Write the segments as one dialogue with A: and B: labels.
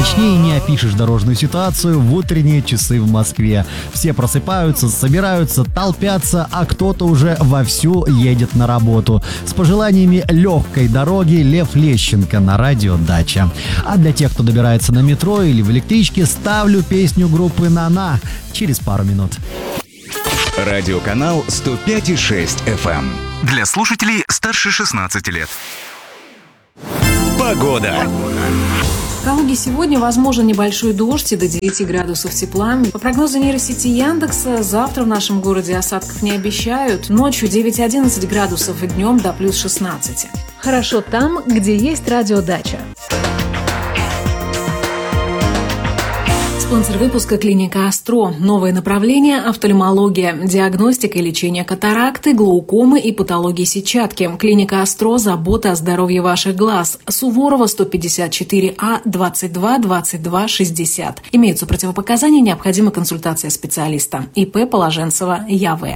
A: Точнее не опишешь дорожную ситуацию в утренние часы в Москве. Все просыпаются, собираются, толпятся, а кто-то уже вовсю едет на работу. С пожеланиями легкой дороги Лев Лещенко на радио «Дача». А для тех, кто добирается на метро или в электричке, ставлю песню группы «На-на» через пару минут.
B: Радиоканал 105,6 FM. Для слушателей старше 16 лет. Погода.
C: В Калуге сегодня возможен небольшой дождь и до 9 градусов тепла. По прогнозу нейросети Яндекса, завтра в нашем городе осадков не обещают. Ночью 9-11 градусов и днем до плюс 16.
D: Хорошо там, где есть радиодача.
C: Спонсор выпуска – клиника «Астро». Новое направление – офтальмология, диагностика и лечение катаракты, глаукомы и патологии сетчатки. Клиника «Астро» – забота о здоровье ваших глаз. Суворова, 154А, 22 22 60. Имеются противопоказания, необходима консультация специалиста. ИП Положенцева, ЯВ.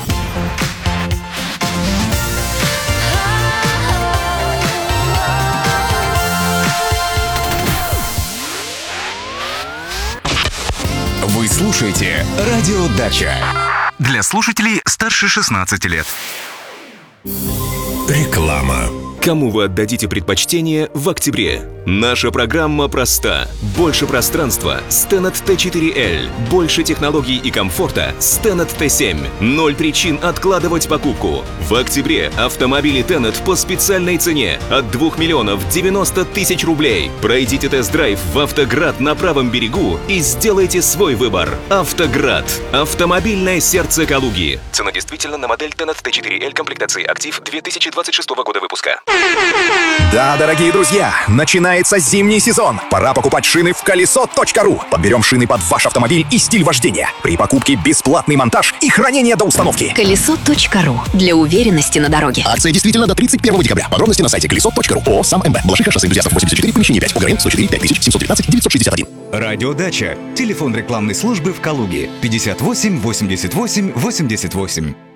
B: Вы слушаете радио «Дача». Для слушателей старше 16 лет. Реклама.
E: Кому вы отдадите предпочтение в октябре? Наша программа проста. Больше пространства – Stannett T4L. Больше технологий и комфорта – Stannett T7. 0 причин откладывать покупку. В октябре автомобили Tennet по специальной цене от 2 миллионов 90 тысяч рублей. Пройдите тест-драйв в «Автоград» на правом берегу и сделайте свой выбор. «Автоград» – автомобильное сердце Калуги. Цена действительно на модель Tennet T4L комплектации «Актив» 2026 года выпуска.
F: Да, дорогие друзья, начинается зимний сезон. Пора покупать шины в колесо.ру. Подберем шины под ваш автомобиль и стиль вождения. При покупке бесплатный монтаж и хранение до установки.
G: Колесо.ру. Для уверенности на дороге.
F: Акция действительно до 31 декабря. Подробности на сайте колесо.ру. ООО «Сам МБ». Балашиха, шоссе Энтузиастов, 84, помещение 5. УГРН 104 5719 961.
B: Радио «Дача». Телефон рекламной службы в Калуге. 58 88 88.